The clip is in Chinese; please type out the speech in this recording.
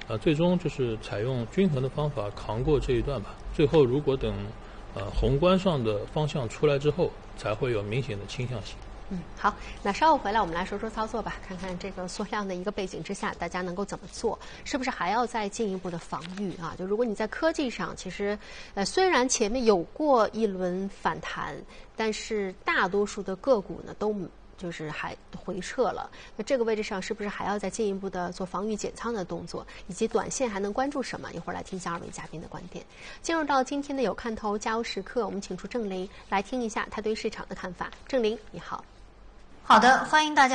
最终就是采用均衡的方法扛过这一段吧。最后如果等宏观上的方向出来之后，才会有明显的倾向性。 好，那稍后回来我们来说说操作吧，看看这个缩量的一个背景之下，大家能够怎么做？是不是还要再进一步的防御啊？就如果你在科技上，其实虽然前面有过一轮反弹，但是大多数的个股呢都就是还回撤了。那这个位置上是不是还要再进一步的做防御减仓的动作？以及短线还能关注什么？一会儿来听一下二位嘉宾的观点。进入到今天的有看头加油时刻，我们请出郑林来听一下他对市场的看法。郑林，你好。 好的，欢迎大家。